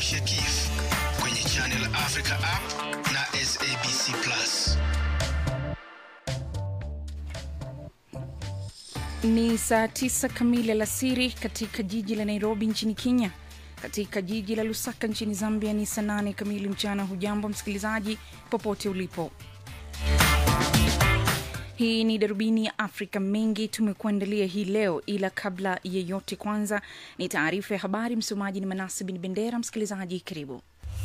Arabia Kif kwenye Channel Africa app na SABC Plus. Ni saa 9 kamili alasiri katika jiji la Nairobi nchini Kenya. Katika jiji la Lusaka nchini Zambia ni saa 8 kamili mchana. Hujambo msikilizaji popote ulipo. Hii ni Darubini ya Afrika. Mengi tumekuandalia hii leo, ila kabla ya yote kwanza ni taarifa ya habari. Msomaji ni Manase bin Bendera. Msikilizaji karibu.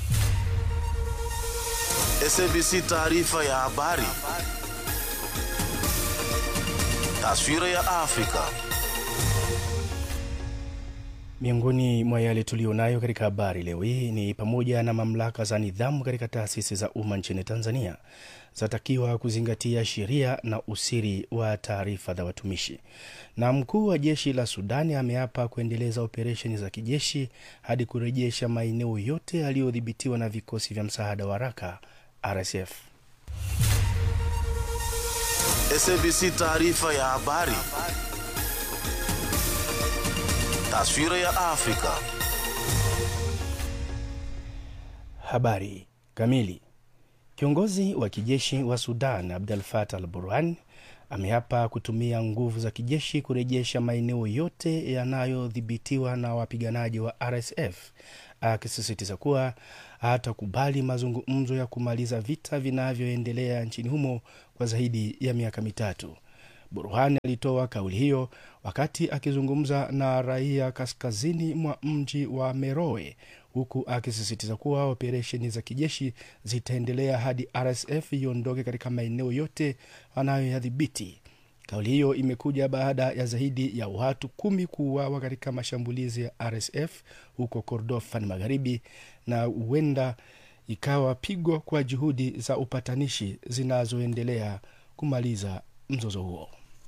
SABC taarifa ya habari. Taswira ya Afrika. Miongoni mwa yale tulionayo katika habari leo hii ni pamoja na mamlaka za nidhamu katika taasisi za umma nchini Tanzania zatakiwa kuzingatia sheria na usiri wa taarifa za watumishi. Na mkuu wa jeshi la Sudani ameapa kuendeleza operesheni za kijeshi hadi kurejesha maeneo yote yaliyodhibitiwa na vikosi vya msaada wa haraka RSF. SABC taarifa ya habari. Taswira ya Afrika. Habari kamili. Kiongozi wa kijeshi wa Sudan Abdel Fattah al-Burhan ameapa kutumia nguvu za kijeshi kurejesha maeneo yote yanayodhibitiwa na wapiganaji wa RSF, akisisitiza kuwa hatakubali mazungumzo ya kumaliza vita vinavyoendelea nchini humo kwa zaidi ya miaka mitatu. Burhan alitoa kauli hiyo wakati akizungumza na raia kaskazini mwa mji wa Meroe, huku akisisitiza kuwa operesheni za kijeshi zitaendelea hadi RSF iondoke katika maeneo yote wanayoyadhibiti. Kauli hiyo imekuja baada ya zaidi ya watu 10 kuuawa katika mashambulizi ya RSF huko Kordofan Magharibi, na huenda ikawa pigo kwa juhudi za upatanishi zinazoendelea kumaliza mzozo huo.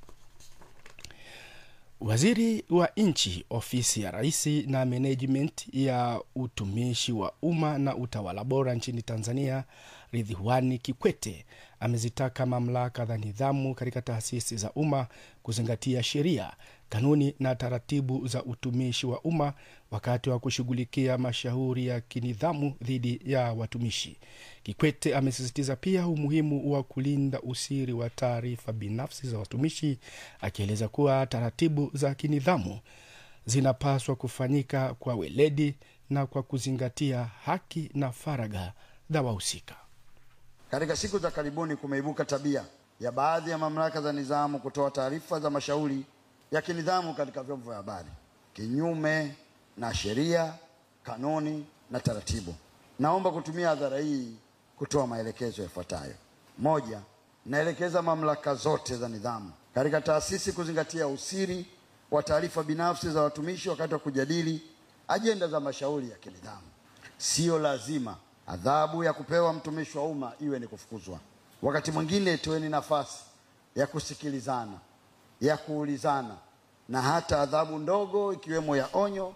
Waziri wa nchi ofisi ya rais na management ya utumishi wa umma na utawala bora nchini Tanzania, Ridhiwani Kikwete, amezitaka mamlaka za nidhamu katika taasisi za umma kuzingatia sheria, kanuni na taratibu za utumishi wa umma wakati wa kushughulikia mashauri ya kinidhamu dhidi ya watumishi. Kikwete amesisitiza pia umuhimu wa kulinda usiri wa taarifa binafsi za watumishi, akieleza kuwa taratibu za kinidhamu zinapaswa kufanyika kwa weledi na kwa kuzingatia haki na faragha za wahusika. Katika siku za karibuni kumeibuka tabia ya baadhi ya mamlaka za nidhamu kutoa taarifa za mashauri ya kinidhamu katika vyombo vya habari kinyume na sheria, kanuni na taratibu. Naomba kutumia hadhara hii kutoa maelekezo yafuatayo. 1. Naelekeza mamlaka zote za nidhamu katika taasisi kuzingatia usiri wa taarifa binafsi za watumishi wakati wa kujadili ajenda za mashauri ya kinidhamu. Sio lazima adhabu ya kupewa mtumishi wa umma iwe ni kufukuzwa. Wakati mwingine toeni nafasi ya kusikilizana, ya kuulizana, na hata adhabu ndogo ikiwemo ya onyo.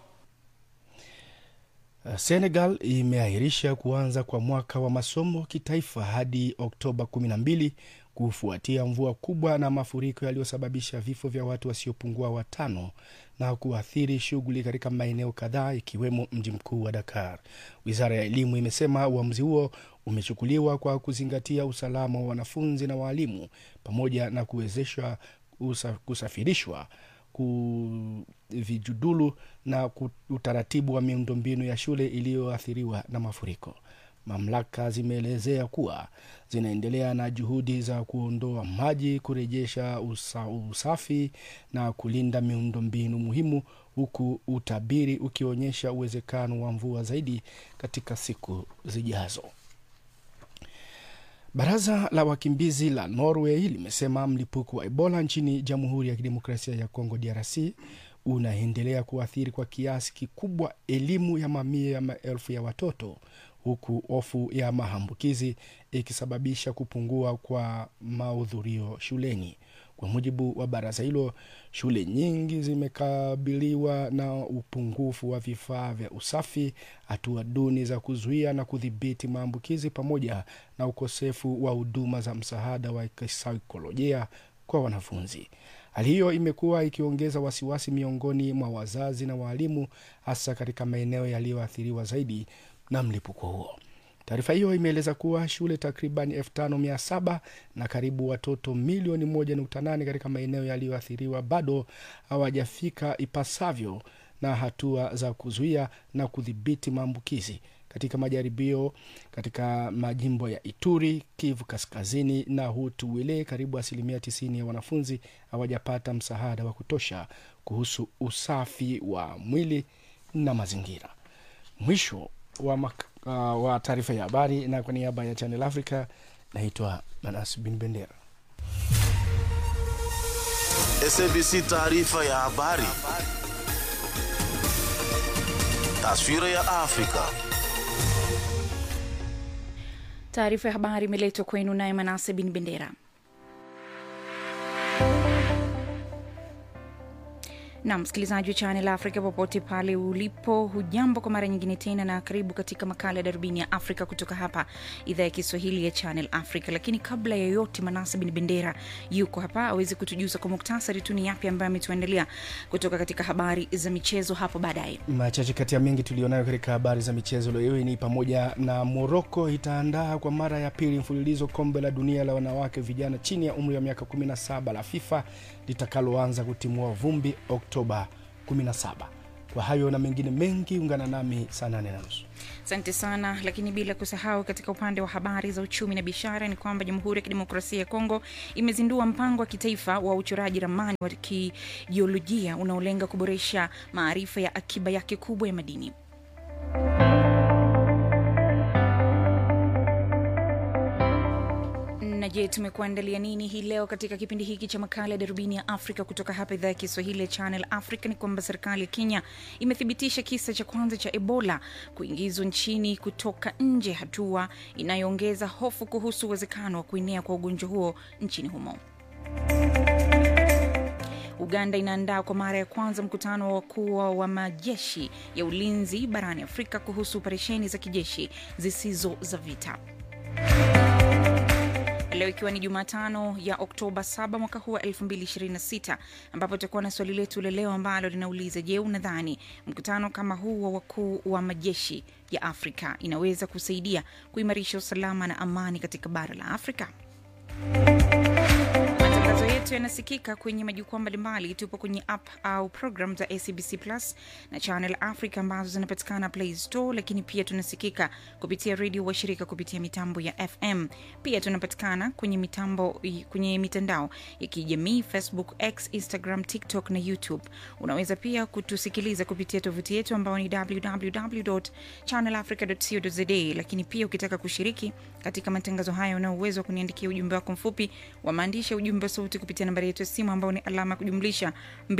Senegal imeahirisha kuanza kwa mwaka wa masomo kitaifa hadi Oktoba 12 kufuatia mvua kubwa na mafuriko yaliyosababisha vifo vya watu wasiopungua 5 na kuathiri shughuli katika maeneo kadhaa ikiwemo mji mkuu wa Dakar. Wizara ya Elimu imesema uamuzi huo umechukuliwa kwa kuzingatia usalama wa wanafunzi na walimu pamoja na kuwezeshwa kusafirishwa kuvijudulu na utaratibu wa miundombinu ya shule iliyoathiriwa na mafuriko. Mamlaka zimeelezea kuwa zinaendelea na juhudi za kuondoa maji, kurejesha usafi na kulinda miundombinu muhimu, huku utabiri ukionyesha uwezekano wa mvua zaidi katika siku zijazo. Baraza la wakimbizi la Norway limesema mlipuko wa Ebola nchini Jamhuri ya Kidemokrasia ya Kongo DRC unaendelea kuathiri kwa kiasi kikubwa elimu ya mamia ya maelfu ya watoto, huku hofu ya maambukizi ikisababisha kupungua kwa mahudhurio shuleni. Kwa mujibu wa baraza hilo, shule nyingi zimekabiliwa na upungufu wa vifaa vya usafi, hatua duni za kuzuia na kudhibiti maambukizi pamoja na ukosefu wa huduma za msaada wa kisaikolojia kwa wanafunzi. Hali hiyo imekuwa ikiongeza wasiwasi miongoni mwa wazazi na walimu, hasa katika maeneo yaliyoathiriwa zaidi na mlipuko huo. Taarifa hiyo imeeleza kuwa shule takriban 5700 na karibu watoto milioni 1.8 katika maeneo yaliyoathiriwa bado hawajafika ipasavyo na hatua za kuzuia na kudhibiti maambukizi. Katika majaribio katika majimbo ya Ituri, Kivu Kaskazini na Hutu-Wele, karibu 90% ya wanafunzi hawajapata msaada wa kutosha kuhusu usafi wa mwili na mazingira. Mwisho wa taarifa ya habari, na kwa niaba ya Channel Africa naitwa Manas bin Bendera. SABC taarifa ya habari. Taswira ya Afrika. Taarifa ya habari imeletwa kwenu naye Manas bin Bendera. Na msikilizaji wa Channel Africa popote pale ulipo, hujambo kwa mara nyingine tena na karibu katika makala ya Darubini ya Afrika kutoka hapa idhaa ya Kiswahili ya Channel Africa. Lakini kabla ya yote, Manase bin Bendera yuko hapa aweze kutujuza kwa muktasari tu ni yapi ambayo ametuandalia kutoka katika habari za michezo hapo baadaye. Machache kati ya mengi tulionayo katika habari za michezo leo ni pamoja na Morocco itaandaa kwa mara ya pili mfululizo kombe la dunia la wanawake vijana chini ya umri wa miaka 17 la FIFA litakaloanza kutimua vumbi Oktoba 17. Kwa hayo na mengine mengi ungana nami saa 8:30. Asante sana. Lakini bila kusahau katika upande wa habari za uchumi na biashara ni kwamba Jamhuri ya Kidemokrasia ya Kongo imezindua mpango wa kitaifa wa uchoraji ramani wa kijiolojia unaolenga kuboresha maarifa ya akiba yake kubwa ya madini. Je, tumekuandalia nini hii leo katika kipindi hiki cha makala ya Darubini ya Afrika kutoka hapa idhaa ya Kiswahili ya Channel Africa? Ni kwamba serikali ya Kenya imethibitisha kisa cha kwanza cha Ebola kuingizwa nchini kutoka nje, hatua inayoongeza hofu kuhusu uwezekano wa kuenea kwa ugonjwa huo nchini humo. Uganda inaandaa kwa mara ya kwanza mkutano wa wakuu wa majeshi ya ulinzi barani Afrika kuhusu operesheni za kijeshi zisizo za vita. Leo ikiwa ni Jumatano ya Oktoba 7 mwaka huu wa 2026, ambapo tutakuwa na swali letu leo ambalo linauliza, je, unadhani mkutano kama huu wa wakuu wa majeshi ya Afrika inaweza kusaidia kuimarisha usalama na amani katika bara la Afrika? Matangazo yetu yanasikika kwenye majukwaa mbalimbali. Tupo kwenye app au program za SABC Plus na Channel Africa ambazo zinapatikana Play Store, lakini pia tunasikika kupitia radio washirika kupitia mitambo ya FM. Pia tunapatikana kwenye mitandao ya kijamii Facebook, X, Instagram, TikTok na YouTube. Unaweza pia kutusikiliza kupitia tovuti yetu ambayo ni www.channelafrica.co.za. Lakini pia ukitaka kushiriki katika matangazo haya una uwezo kuniandikia ujumbe wako mfupi wa maandishi, ujumbe sauti kupitia nambari yetu ya simu ambayo ni alama kujumlisha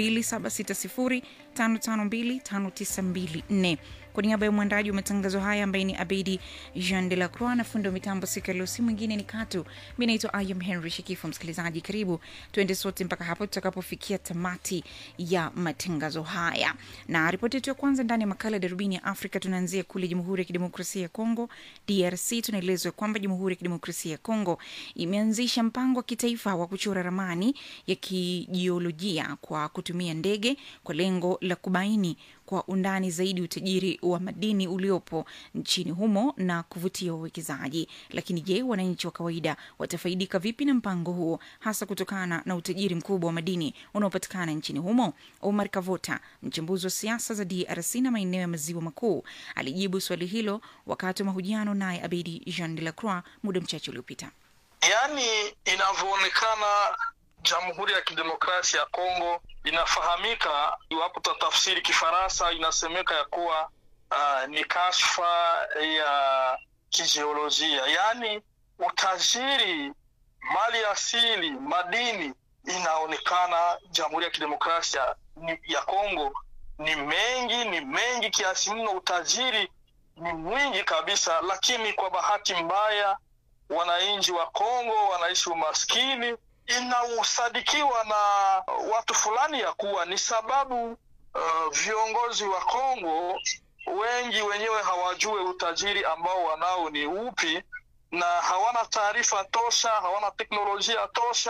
2760552592. Kwa niaba ya mwandaji wa matangazo haya ambaye ni Abedi Jean de la Croix na fundo mitambo siku leo si mwingine ni Katu. Mimi naitwa Ayam Henry Shikifu. Msikilizaji, karibu tuende sote mpaka hapo tutakapofikia tamati ya matangazo haya. Na ripoti yetu ya kwanza ndani ya makala ya Darubini ya Afrika tunaanzia kule Jamhuri ya Kidemokrasia ya Kongo, DRC. Tunaelezwa kwamba Jamhuri ya Kidemokrasia ya Kongo imeanzisha mpango wa kitaifa wa kuchora ramani ya kijiolojia kwa kutumia ndege kwa lengo la kubaini kwa undani zaidi utajiri wa madini uliopo nchini humo na kuvutia wawekezaji. Lakini je, wananchi wa kawaida watafaidika vipi na mpango huo, hasa kutokana na utajiri mkubwa wa madini unaopatikana nchini humo? Omar Kavota, mchambuzi wa siasa za DRC na maeneo ya maziwa makuu, alijibu swali hilo wakati wa mahojiano naye Abedi Jean de la Croix muda mchache uliopita. Yaani inavyoonekana Jamhuri ya Kidemokrasia ya Kongo inafahamika, iwapo tutafsiri Kifaransa inasemeka ya kuwa ni kashfa ya kijiolojia, yaani utajiri, mali asili, madini inaonekana Jamhuri ya Kidemokrasia ya Kongo ni mengi kiasi mno, utajiri ni mwingi kabisa, lakini kwa bahati mbaya wananchi wa Kongo wanaishi umaskini. Inausadikiwa na watu fulani ya kuwa ni sababu viongozi wa Kongo wengi wenyewe hawajue utajiri ambao wanao ni upi, na hawana taarifa tosha, hawana teknolojia tosha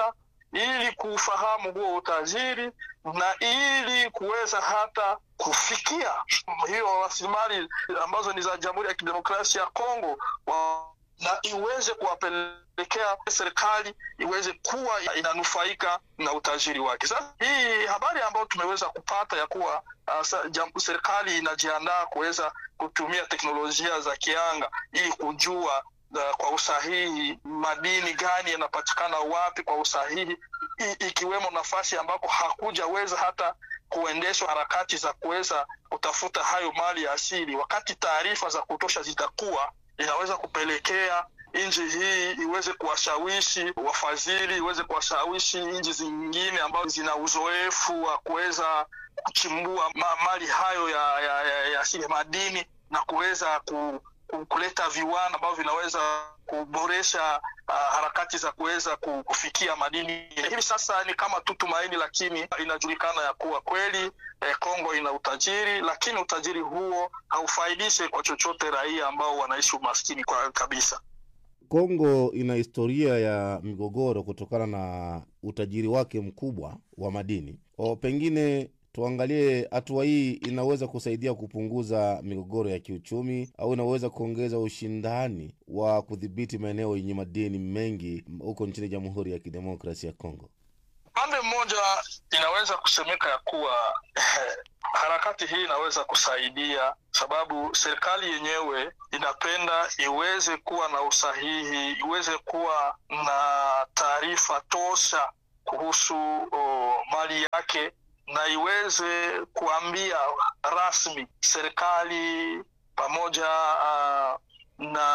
ili kufahamu huo utajiri na ili kuweza hata kufikia hiyo rasilimali ambazo ni za Jamhuri ya Kidemokrasia ya Kongo na iweze kuwapelekea serikali iweze kuwa inanufaika na utajiri wake. Sasa hii habari ambayo tumeweza kupata ya kuwa serikali inajiandaa kuweza kutumia teknolojia za kianga ili kujua kwa usahihi madini gani yanapatikana wapi kwa usahihi, ikiwemo nafasi ambako hakujaweza hata kuendeshwa harakati za kuweza kutafuta hayo mali ya asili. Wakati taarifa za kutosha zitakuwa, inaweza kupelekea nchi hii iweze kuwashawishi wafadhili, iweze kuwashawishi nchi zingine ambazo zina uzoefu wa kuweza kuchimbua mali hayo ya asili madini na kuweza kuleta viwanda ambavyo vinaweza kuboresha harakati za kuweza kufikia madini. Hivi sasa ni kama tu tumaini, lakini inajulikana ya kuwa kweli Kongo ina utajiri, lakini utajiri huo haufaidishi kwa chochote raia ambao wanaishi umaskini kwa kabisa. Kongo ina historia ya migogoro kutokana na utajiri wake mkubwa wa madini. Pengine tuangalie hatua hii inaweza kusaidia kupunguza migogoro ya kiuchumi au inaweza kuongeza ushindani wa kudhibiti maeneo yenye madini mengi huko nchini Jamhuri ya Kidemokrasia ya Kongo. Pande mmoja inaweza kusemeka ya kuwa harakati hii inaweza kusaidia, sababu serikali yenyewe inapenda iweze kuwa na usahihi, iweze kuwa na taarifa tosha kuhusu mali yake na iweze kuambia rasmi serikali pamoja na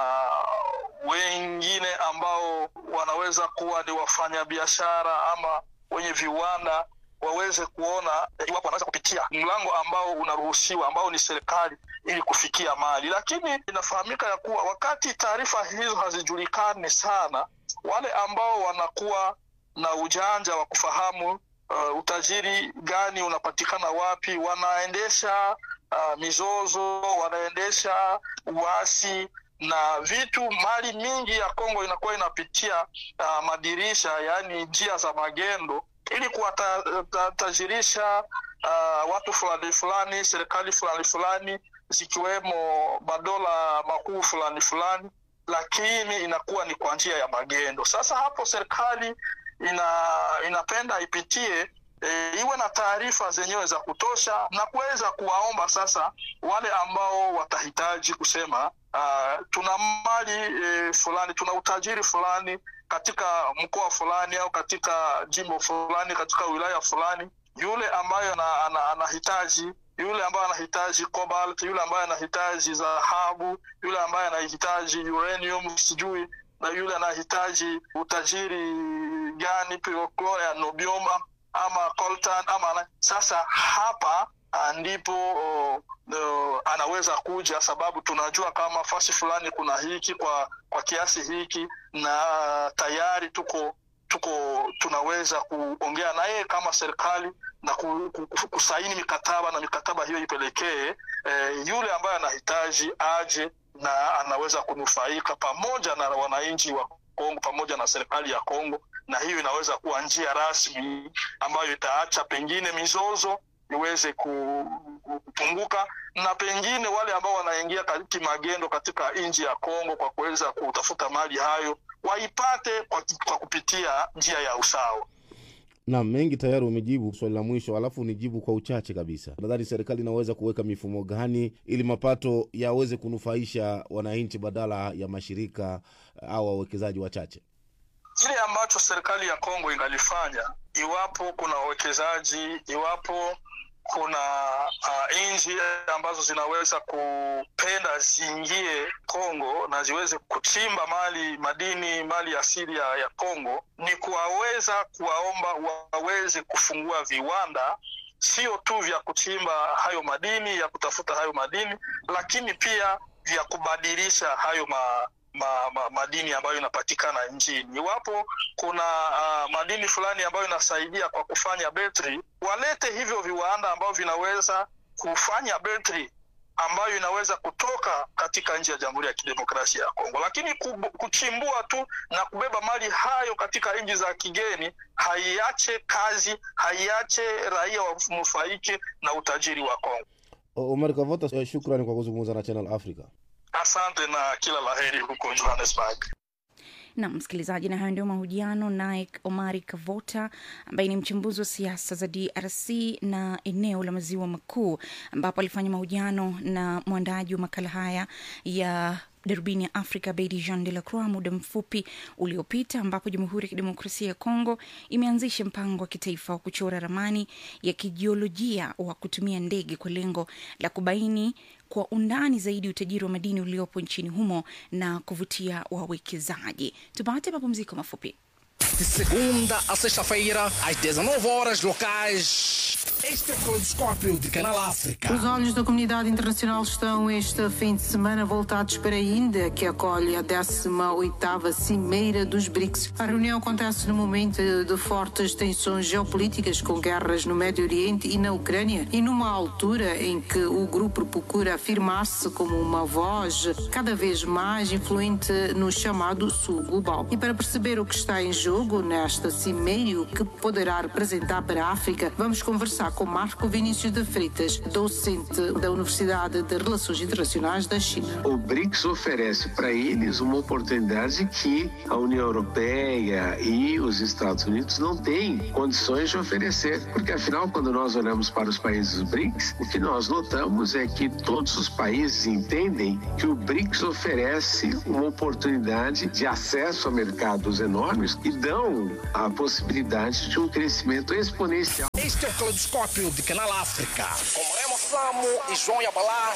wengine ambao wanaweza kuwa ni wafanyabiashara ama wenye viwanda waweze kuona iwapo wanaweza kupitia mlango ambao unaruhusiwa ambao ni serikali ili kufikia mali. Lakini inafahamika ya kuwa wakati taarifa hizo hazijulikani sana, wale ambao wanakuwa na ujanja wa kufahamu utajiri gani unapatikana wapi, wanaendesha mizozo, wanaendesha uasi na vitu. Mali mingi ya Kongo inakuwa inapitia madirisha, yani njia za magendo, ili kuwatajirisha watu fulani fulani, serikali fulani fulani, zikiwemo madola makuu fulani fulani, lakini inakuwa ni kwa njia ya magendo. Sasa hapo serikali inapenda ipitie iwe na taarifa zenyewe za kutosha na kuweza kuwaomba sasa wale ambao watahitaji kusema tuna mali fulani, tuna utajiri fulani katika mkoa fulani au katika jimbo fulani, katika wilaya fulani, yule ambaye anahitaji, yule ambaye anahitaji cobalt, yule ambaye anahitaji dhahabu, yule ambaye anahitaji uranium sijui, na yule anahitaji utajiri gani, pyrochlore, niobium ama coltan ama sasa hapa ndipo anaweza kuja, sababu tunajua kama fasi fulani kuna hiki kwa kiasi hiki, na tayari tunaweza kuongea naye kama serikali na kusaini mikataba, na mikataba hiyo ipelekee yule ambaye anahitaji aje na anaweza kunufaika pamoja na wananchi wa Kongo pamoja na serikali ya Kongo. Na hiyo inaweza kuwa njia rasmi ambayo itaacha pengine mizozo iweze kupunguka, na pengine wale ambao wanaingia katika magendo katika nchi ya Kongo kwa kuweza kutafuta mali hayo waipate kwa kupitia njia ya usawa. Na mengi tayari umejibu swali la mwisho, alafu unijibu kwa uchache kabisa. Nadhani serikali inaweza kuweka mifumo gani ili mapato yaweze kunufaisha wananchi badala ya mashirika au wawekezaji wachache? Kile ambacho serikali ya Kongo ingalifanya, iwapo kuna wawekezaji, iwapo kuna nchi ambazo zinaweza kupenda ziingie Kongo na ziweze kuchimba mali asili ya Kongo, ni kuwaweza kuwaomba waweze kufungua viwanda, sio tu vya kuchimba hayo madini, ya kutafuta hayo madini, lakini pia vya kubadilisha hayo madini ambayo inapatikana nchini. Iwapo kuna madini fulani ambayo inasaidia kwa kufanya betri, walete hivyo viwanda ambao vinaweza kufanya betri ambayo inaweza kutoka katika nchi ya Jamhuri ya Kidemokrasia ya Kongo. Lakini kuchimbua tu na kubeba mali hayo katika nchi za kigeni haiache kazi, haiache raia wanufaike na utajiri wa Kongo. Omar Kavota, shukrani kwa kuzungumza na Channel Africa. Asante na kila laheri huko Johannesburg. Na msikilizaji, na hayo ndio mahojiano naye Omari Kavota ambaye ni mchambuzi wa siasa za DRC na eneo la maziwa makuu, ambapo alifanya mahojiano na mwandaji wa makala haya ya Darubini ya Afrika Abedi Jean de la Croix muda mfupi uliopita, ambapo Jamhuri ya Kidemokrasia ya Kongo imeanzisha mpango wa kitaifa wa kuchora ramani ya kijiolojia wa kutumia ndege kwa lengo la kubaini kwa undani zaidi utajiri wa madini uliopo nchini humo na kuvutia wawekezaji. Tupate mapumziko mafupi. De segunda a sexta-feira, às 19h locais. Este é o Caleidoscópio de Canal África. Os olhos da comunidade internacional estão este fim de semana voltados para a Índia, que acolhe a 18ª Cimeira dos BRICS. A reunião acontece no momento de fortes tensões geopolíticas, com guerras no Médio Oriente e na Ucrânia, e numa altura em que o grupo procura afirmar-se como uma voz cada vez mais influente no chamado Sul Global. E para perceber o que está em jogo nesta cimeira, o que poderá representar para a África, vamos conversar com Marco Vinícius de Freitas, docente da Universidade de Relações Internacionais da China. O BRICS oferece para eles uma oportunidade que a União Europeia e os Estados Unidos não têm condições de oferecer, porque afinal, quando nós olhamos para os países BRICS, o que nós notamos é que todos os países entendem que o BRICS oferece uma oportunidade de acesso a mercados enormes e dão a possibilidade de crescimento exponencial. Este é o Caleidoscópio de Canal África, com Remo Samo e João Yabalá.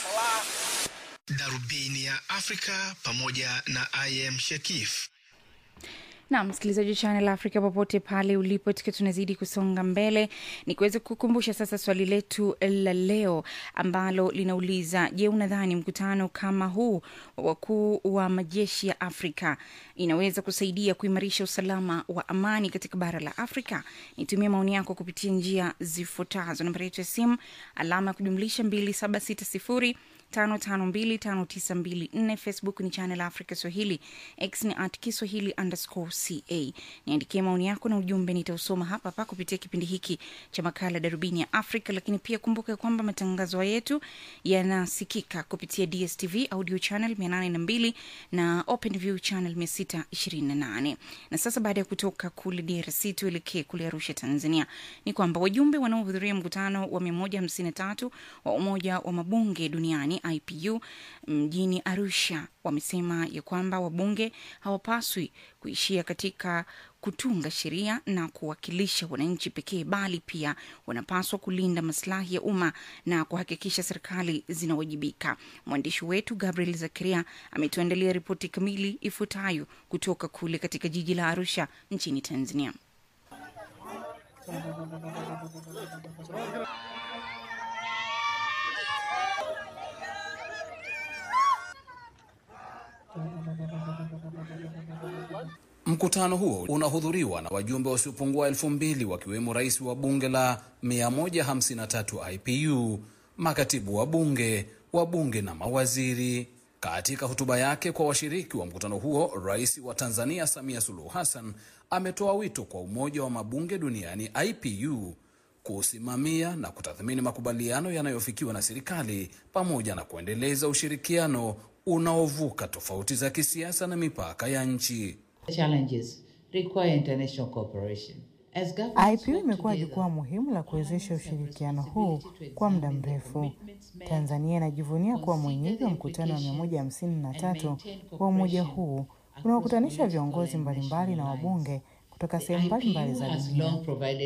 Darubini ya Afrika pamoja na IM Shekif. Na msikilizaji Channel Africa popote pale ulipo, tukiwa tunazidi kusonga mbele, ni kuweza kukumbusha sasa swali letu la leo ambalo linauliza: je, unadhani mkutano kama huu wa wakuu wa majeshi ya Afrika inaweza kusaidia kuimarisha usalama wa amani katika bara la Afrika? Nitumie maoni yako kupitia njia zifuatazo. Nambari yetu ya simu alama ya kujumlisha 2760 5525924. Facebook ni Channel Africa Swahili, X ni @Kiswahili_CA. Niandikie maoni yako na ujumbe, nitausoma hapa kupitia kipindi hiki cha makala Darubini ya Afrika. Lakini pia kumbuka kwamba matangazo yetu yanasikika kupitia DSTV Audio Channel 802 na OpenView Channel 628. Na sasa baada ya kutoka kule DRC tuelekee kule Arusha, Tanzania. Ni kwamba wajumbe wanaohudhuria mkutano wa 153 wa Umoja wa Mabunge Duniani IPU mjini Arusha wamesema ya kwamba wabunge hawapaswi kuishia katika kutunga sheria na kuwakilisha wananchi pekee, bali pia wanapaswa kulinda maslahi ya umma na kuhakikisha serikali zinawajibika. Mwandishi wetu Gabriel Zakaria ametuandalia ripoti kamili ifuatayo kutoka kule katika jiji la Arusha nchini Tanzania. Mkutano huo unahudhuriwa na wajumbe wasiopungua 2000 wakiwemo rais wa bunge la 153 IPU, makatibu wa bunge na mawaziri. Katika hotuba yake kwa washiriki wa mkutano huo, rais wa Tanzania Samia Suluhu Hassan ametoa wito kwa Umoja wa Mabunge Duniani IPU kusimamia na kutathmini makubaliano yanayofikiwa na serikali pamoja na kuendeleza ushirikiano unaovuka tofauti za kisiasa na mipaka ya nchi. Challenges require international cooperation. IPU imekuwa jukwaa muhimu la kuwezesha ushirikiano huu kwa muda mrefu. Tanzania inajivunia kuwa mwenyeji wa mkutano wa 153 wa umoja huu unaokutanisha viongozi mbalimbali na wabunge kutoka sehemu mbalimbali za dunia.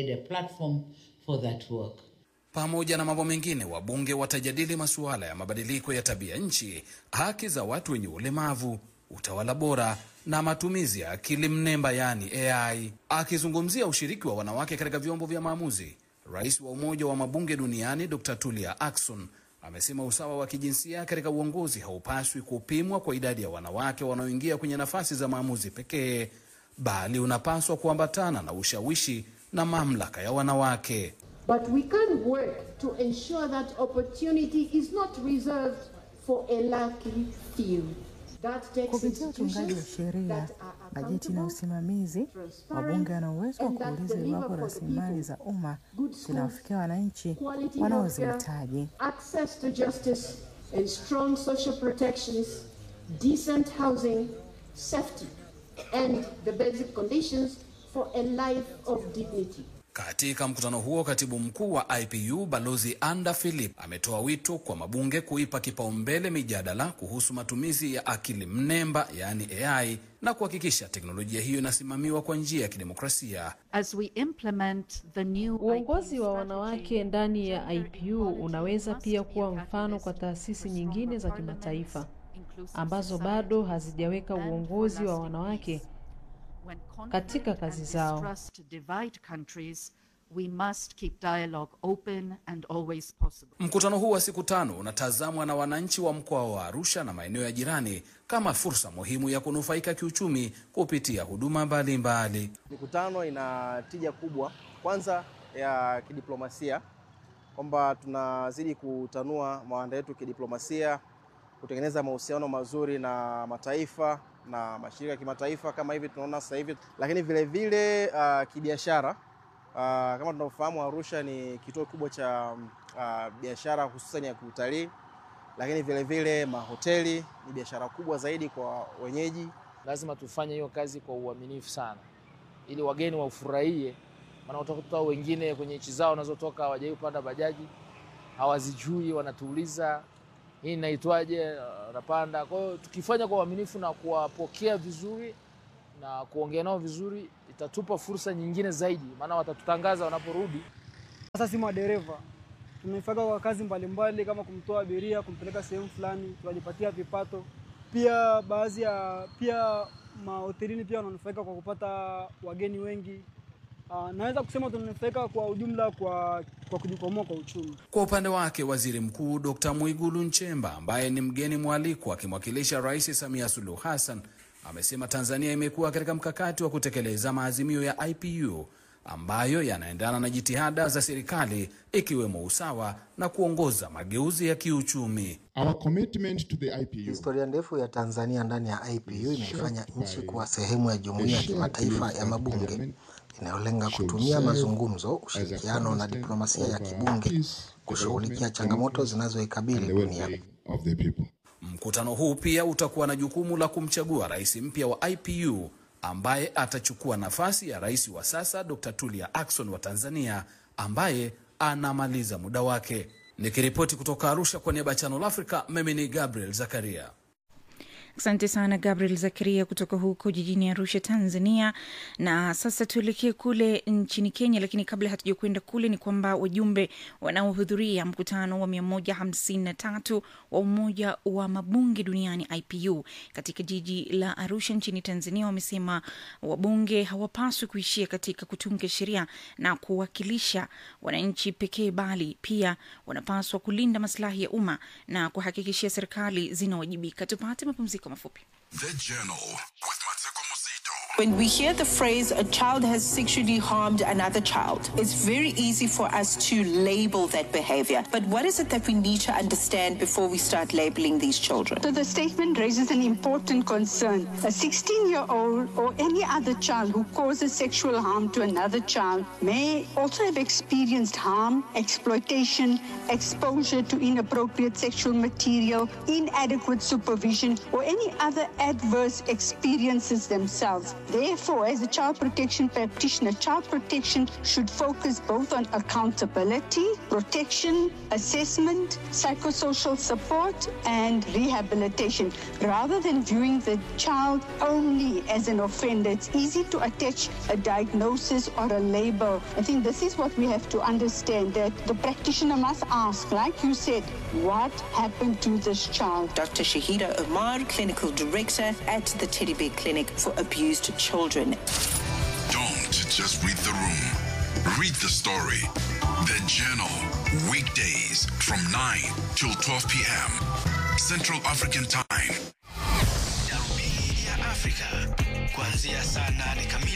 Pamoja na mambo mengine, wabunge watajadili masuala ya mabadiliko ya tabia nchi, haki za watu wenye ulemavu, utawala bora na matumizi ya akili mnemba yani AI. Akizungumzia ushiriki wa wanawake katika vyombo vya maamuzi, rais wa Umoja wa Mabunge Duniani Dr. Tulia Ackson amesema usawa wa kijinsia katika uongozi haupaswi kupimwa kwa idadi ya wanawake wanaoingia kwenye nafasi za maamuzi pekee, bali unapaswa kuambatana na ushawishi na mamlaka ya wanawake. But we can work to ensure that opportunity is not reserved for a lucky few. Kupitia utungaji wa sheria, bajeti na usimamizi, wabunge wana uwezo wa kuuliza iwapo rasilimali za umma zinawafikia wananchi wanaozihitaji. Access to justice and strong social protections, decent housing, safety, and the basic conditions for a life of dignity. Katika mkutano huo, katibu mkuu wa IPU Balozi Anda Philip ametoa wito kwa mabunge kuipa kipaumbele mijadala kuhusu matumizi ya akili mnemba, yani AI, na kuhakikisha teknolojia hiyo inasimamiwa kwa njia ya kidemokrasia. As we implement the new uongozi wa wanawake ndani ya IPU unaweza pia kuwa mfano kwa taasisi nyingine za kimataifa ambazo bado hazijaweka uongozi wa wanawake katika kazi zao. Mkutano huu wa siku 5 unatazamwa na wananchi wa mkoa wa Arusha na maeneo ya jirani kama fursa muhimu ya kunufaika kiuchumi kupitia huduma mbalimbali. Mikutano ina tija kubwa, kwanza ya kidiplomasia, kwamba tunazidi kutanua mawanda yetu kidiplomasia, kutengeneza mahusiano mazuri na mataifa na mashirika ya kimataifa kama hivi tunaona sasa hivi, lakini vile vile kibiashara. Kama tunavyofahamu, Arusha ni kituo kubwa cha biashara hususan ya utalii, lakini vile vile mahoteli ni biashara kubwa zaidi kwa wenyeji. Lazima tufanye hiyo kazi kwa uaminifu sana ili wageni wafurahie, maana utakuta wengine kwenye nchi zao wanazotoka hawajai kupanda bajaji, hawazijui, wanatuuliza hii inaitwaje, napanda. Kwa hiyo tukifanya kwa uaminifu na kuwapokea vizuri na kuongea nao vizuri, itatupa fursa nyingine zaidi, maana watatutangaza wanaporudi. Sasa si madereva, tumefanya kwa kazi mbalimbali kama kumtoa abiria, kumpeleka sehemu fulani, tunajipatia vipato. Pia baadhi ya mahotelini pia wananufaika kwa kupata wageni wengi. Naweza kusema tunanufaika kwa ujumla kwa kujikwamua kwa uchumi. Kwa upande wake, Waziri Mkuu Dr. Mwigulu Nchemba, ambaye ni mgeni mwalikwa akimwakilisha Rais Samia Suluhu Hassan, amesema Tanzania imekuwa katika mkakati wa kutekeleza maazimio ya IPU ambayo yanaendana na jitihada za serikali, ikiwemo usawa na kuongoza mageuzi ya kiuchumi. Our commitment to the IPU. Historia ndefu ya Tanzania ndani ya IPU imeifanya nchi kuwa sehemu ya jumuiya ya kimataifa ya mabunge inayolenga kutumia mazungumzo, ushirikiano na diplomasia ya kibunge kushughulikia changamoto zinazoikabili dunia. Mkutano huu pia utakuwa na jukumu la kumchagua rais mpya wa IPU ambaye atachukua nafasi ya rais wa sasa Dr. Tulia Ackson wa Tanzania ambaye anamaliza muda wake. Nikiripoti kutoka Arusha kwa niaba ya Channel Africa, mimi ni Gabriel Zakaria. Asante sana Gabriel Zakaria kutoka huko jijini Arusha, Tanzania. Na sasa tuelekee kule nchini Kenya, lakini kabla hatujakwenda kule ni kwamba wajumbe wanaohudhuria mkutano wa 153 wa Umoja wa Mabunge Duniani IPU katika jiji la Arusha nchini Tanzania wamesema wabunge hawapaswi kuishia katika kutunga sheria na kuwakilisha wananchi pekee, bali pia wanapaswa kulinda maslahi ya umma na kuhakikishia serikali zinawajibika. Tupate mapumziko mafupi. The Journal with Mateko Musito. When we hear the phrase a child has sexually harmed another child, it's very easy for us to label that behavior. But what is it that we need to understand before we start labeling these children? So the statement raises an important concern. A 16-year-old or any other child who causes sexual harm to another child may also have experienced harm, exploitation, exposure to inappropriate sexual material, inadequate supervision, or any other adverse experiences themselves. Therefore, as a child protection practitioner, child protection should focus both on accountability, protection, assessment, psychosocial support, and rehabilitation. Rather than viewing the child only as an offender, it's easy to attach a diagnosis or a label. I think this is what we have to understand, that the practitioner must ask, like you said, what happened to this child? Dr. Shahida Omar, Clinical Director at the Teddy Bear Clinic for Abused Children. Don't just read the room. Read the story. The Journal. Weekdays from 9 till 12 p.m. Central African Time. Darubini ya Afrika. Kuanzia saa 8 kamili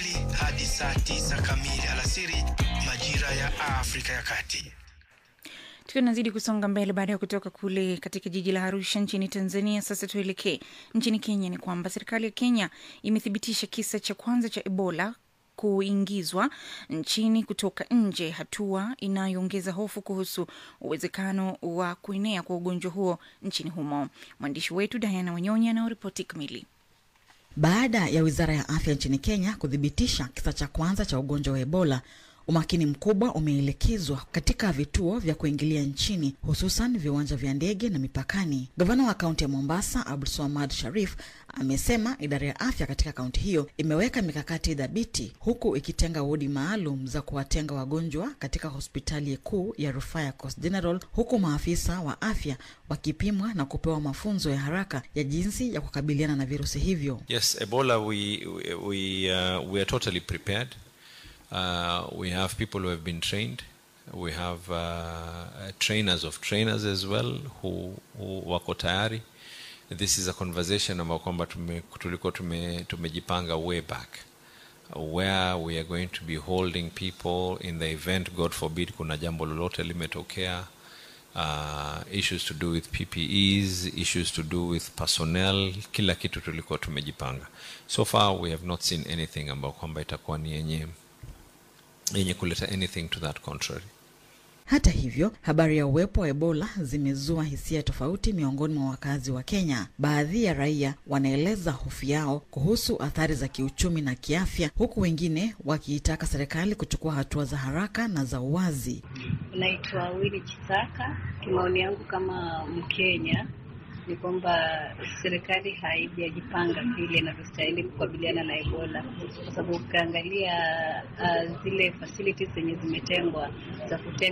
hadi saa 9 kamili alasiri majira ya Afrika ya Kati. Tunazidi kusonga mbele baada ya kutoka kule katika jiji la Arusha nchini Tanzania. Sasa tuelekee nchini Kenya. Ni kwamba serikali ya Kenya imethibitisha kisa cha kwanza cha Ebola kuingizwa nchini kutoka nje, hatua inayoongeza hofu kuhusu uwezekano wa kuenea kwa ugonjwa huo nchini humo. Mwandishi wetu Diana Wanyonya anauripoti kamili. Baada ya Wizara ya Afya nchini Kenya kuthibitisha kisa cha kwanza cha ugonjwa wa Ebola, umakini mkubwa umeelekezwa katika vituo vya kuingilia nchini, hususan viwanja vya ndege na mipakani. Gavana wa kaunti ya Mombasa, Abdulswamad Sharif, amesema idara ya afya katika kaunti hiyo imeweka mikakati dhabiti, huku ikitenga wodi maalum za kuwatenga wagonjwa katika hospitali kuu ya rufaa ya Coast General, huku maafisa wa afya wakipimwa na kupewa mafunzo ya haraka ya jinsi ya kukabiliana na virusi hivyo. Yes, Ebola we are totally prepared. We have people who have been trained. We have trainers of trainers as well who wako tayari. This is a conversation ambao kwamba tumejipanga way back, where we are going to be holding people in the event, God forbid, kuna jambo lolote limetokea. Issues to do with PPEs, issues to do with personnel, kila kitu tulikuwa tumejipanga. So far we have not seen anything ambao kwamba itakuwa ni yenye kuleta anything to that contrary. Hata hivyo, habari ya uwepo wa Ebola zimezua hisia tofauti miongoni mwa wakazi wa Kenya. Baadhi ya raia wanaeleza hofu yao kuhusu athari za kiuchumi na kiafya, huku wengine wakiitaka serikali kuchukua hatua za haraka na za uwazi. Naitwa Willy Chisaka. Kimaoni yangu kama Mkenya ni kwamba serikali haijajipanga vile inavyostahili kukabiliana na Ebola, kwa sababu ukiangalia zile facilities zenye zimetengwa za kutenga